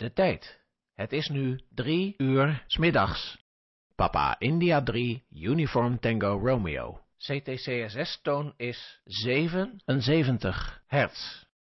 de tijd. Het is nu 3 uur 's middags. Papa India 3, Uniform Tango Romeo. CTCSS-toon is 77 hertz.